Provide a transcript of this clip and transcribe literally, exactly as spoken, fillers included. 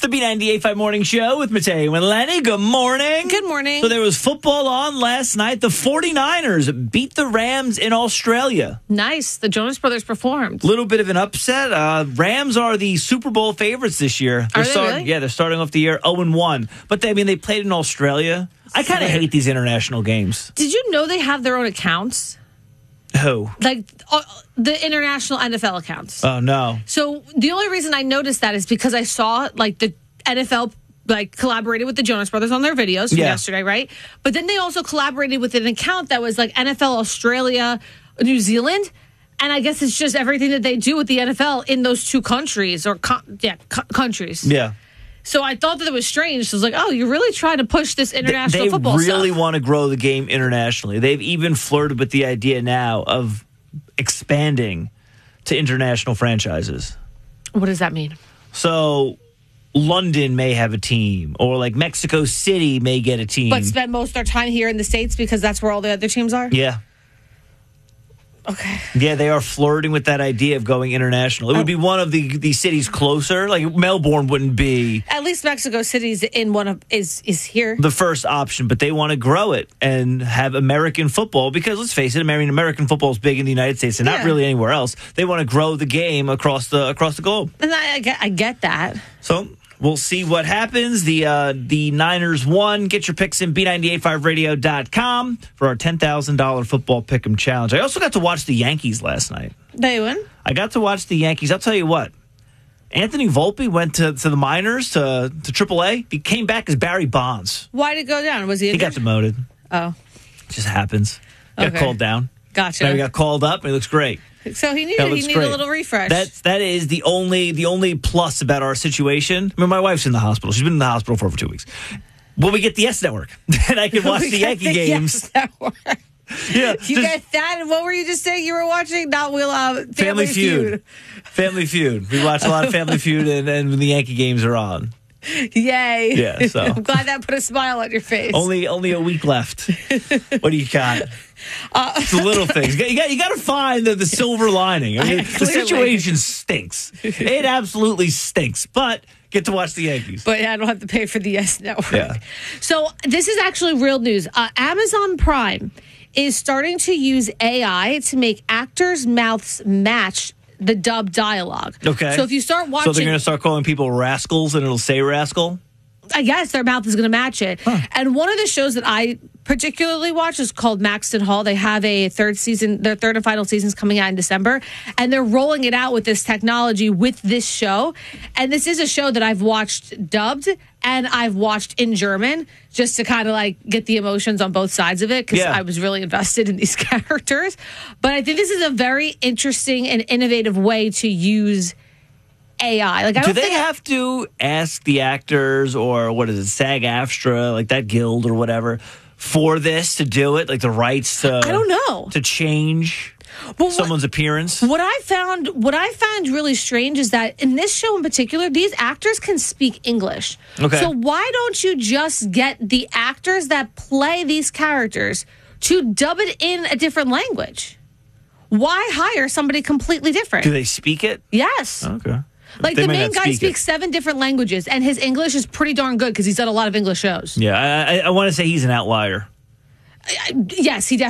the B ninety-eight point five Morning Show with Mateo and Lenny. Good morning. Good morning. So there was football on last night. The 49ers beat the Rams in Australia. Nice. The Jonas Brothers performed. Little bit of an upset. Uh, Rams are the Super Bowl favorites this year. They're Are they starting, really? Yeah, they're starting off the year oh and one. But, they, I mean, they played in Australia. I kind of hate these international games. Did you know they have their own accounts? Who? Like uh, the international N F L accounts. Oh, no. So the only reason I noticed that is because I saw like the N F L like collaborated with the Jonas Brothers on their videos from Yeah. yesterday, right? But then they also collaborated with an account that was like N F L Australia, New Zealand. And I guess it's just everything that they do with the N F L in those two countries or con- yeah, co- countries. Yeah. So I thought that it was strange. So I was like, oh, you're really trying to push this international they football They really stuff. want to grow the game internationally. They've even flirted with the idea now of expanding to international franchises. What does that mean? So London may have a team, or like Mexico City may get a team. But spend most of their time here in the States because that's where all the other teams are? Yeah. Okay. Yeah, they are flirting with that idea of going international. It would be one of the, the cities closer. Like Melbourne wouldn't be At least Mexico City's in one of is is here. the first option, but they want to grow it and have American football because let's face it, I mean, American football is big in the United States and not Yeah. really anywhere else. They want to grow the game across the across the globe. And I, I, get, I get that. So we'll see what happens. The uh, the Niners won. Get your picks in B nine eight five radio dot com for our ten thousand dollars football pick'em challenge. I also got to watch the Yankees last night. They win. I got to watch the Yankees. I'll tell you what. Anthony Volpe went to, to the minors, to, to triple A. He came back as Barry Bonds. Why did it go down? Was he He injured? got demoted. Oh, It just happens. Got Okay. called down. gotcha. Now he got called up, and he looks great. so he That needed he looks needed great. a little refresh. That's that is the only the only plus about our situation. I mean, my wife's in the hospital. She's been in the hospital for over two weeks. Well, we get the S Network, and I can watch We the got Yankee the games. Yes Network. Yeah, You just got that? And what were you just saying you were watching? Not Will uh, Family, Family Feud. Family Feud. We watch a lot of Family Feud, and, and when the Yankee games are on. Yay. Yeah, so. I'm glad that put a smile on your face. Only only a week left. What do you got? Uh, It's the little things. You got, you got to find the, the silver lining. I mean, I- the clearly. situation stinks. It absolutely stinks. But get to watch the Yankees. But I don't have to pay for the Yes Network. Yeah. So this is actually real news. Uh, Amazon Prime is starting to use A I to make actors' mouths match the dub dialogue. Okay. So if you start watching, So they're going to start calling people rascals, and it'll say rascal. I guess their mouth is going to match it. And one of the shows that I particularly watch is called Maxton Hall. They have a third season, their third and final season is coming out in December, and they're rolling it out with this technology with this show. And this is a show that I've watched dubbed and I've watched in German just to kind of like get the emotions on both sides of it because Yeah. I was really invested in these characters. But I think this is a very interesting and innovative way to use A I. Like, I Do don't they think have to ask the actors, or what is it, SAG-AFTRA, like that guild or whatever, for this to do it? Like the rights to I don't know. to change Well, what- someone's appearance? What I found, what I found really strange is that in this show in particular, these actors can speak English. Okay. So why don't you just get the actors that play these characters to dub it in a different language? Why hire somebody completely different? Do they speak it? Yes. Okay. Like They the may main not guy speak it. speaks seven different languages, and his English is pretty darn good because he's done a lot of English shows. Yeah, I, I, I want to say he's an outlier. Yes, he definitely.